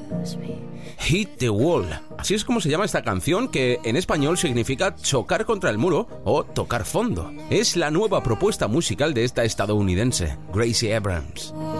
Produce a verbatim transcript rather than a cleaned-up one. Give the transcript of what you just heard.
Hit the Wall. Así es como se llama esta canción, que en español significa chocar contra el muro o tocar fondo. Es la nueva propuesta musical de esta estadounidense, Gracie Abrams.